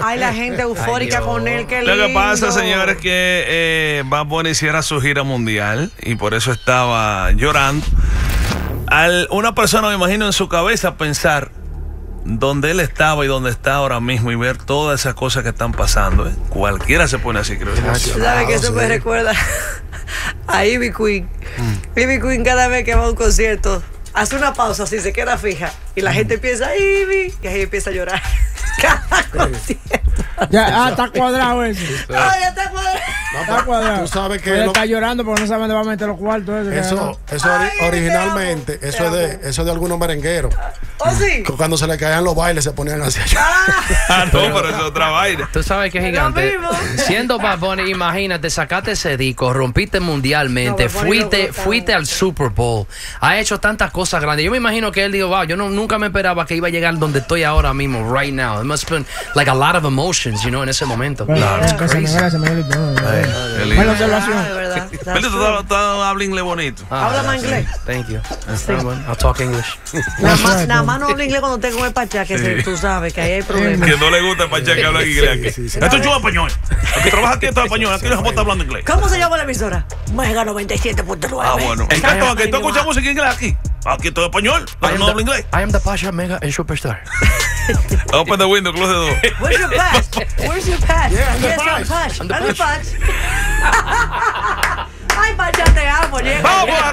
Ay, la gente eufórica con él, qué lindo. Lo que pasa, señores, que Bad Bunny hiciera su gira mundial y por eso estaba llorando. Una persona, me imagino, en su cabeza pensar dónde él estaba y dónde está ahora mismo y ver todas esas cosas que están pasando. Cualquiera se pone así, creo. ¿Sabes que eso me recuerda a Ivy Queen? Ivy Queen cada vez que va a un concierto hace una pausa así, se queda fija y la gente empieza Ivy y ahí empieza a llorar. Cada concierto. Ya, está cuadrado eso. Ay, ya está cuadrado. Está cuadrado. Tú sabes que él está llorando porque no sabe dónde va a meter los cuartos. Eso originalmente, eso es de algunos merengueros. ¿Oh, sí? Cuando se le caían los bailes se ponían hacia allá. No, pero eso es otra vaina. Tú sabes que es gigante. Siendo Bad Bunny, imagínate, sacaste ese disco, rompiste mundialmente, fuiste al Super Bowl, ha hecho tantas cosas grandes. Yo me imagino que él dijo, wow, yo nunca me esperaba que iba a llegar donde estoy ahora mismo, right now. It must have been like a lot of emotions, you know, en ese momento. Gracias, buena observación. Tú hablas inglés bonito. Habla más inglés. Thank you. I'll talk English. Nada más no habla inglés cuando tengo el pachá, que tú sabes que ahí hay problemas. Que no le gusta el pachá que habla inglés aquí. Esto es yo español. El que trabaja aquí está español. Aquí no se está hablando inglés. ¿Cómo se llama la emisora? Mega 97.9. Ah, bueno. ¿Tú escuchas música en inglés aquí? Aquí todo español. No hablo inglés. I am the Pasha Mega and Superstar. Open the window, close the door. Where's your patch? Where's your patch? Yeah, I'm the Yes, patch. I'm the patch. Ay, Pacha, te amo. Vamos